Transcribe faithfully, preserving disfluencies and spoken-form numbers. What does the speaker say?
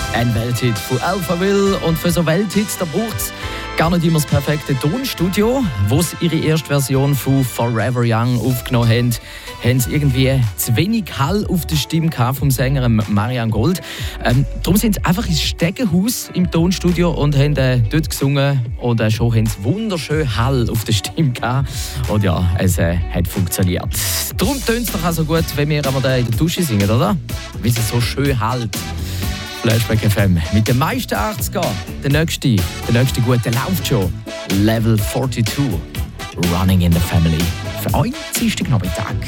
Ein Welthit von Alphaville. Und für so Welthits, da braucht es gar nicht immer das perfekte Tonstudio. Wo sie ihre erste Version von Forever Young aufgenommen haben, haben sie irgendwie zu wenig Hall auf der Stimme vom Sänger Marian Gold. Ähm, darum sind sie einfach ins Steckenhaus im Tonstudio und haben äh, dort gesungen. Und äh, schon haben sie wunderschön Hall auf der Stimme gehabt. Und ja, es äh, hat funktioniert. Darum tönt es doch auch so gut, wenn wir aber da in der Dusche singen, oder? Wie es so schön halt. Flashback F M mit den meisten achtziger. Der nächste, der nächste gute läuft schon. Level zweiundvierzig. Running in the Family. Für euch Dienstag Nachmittag.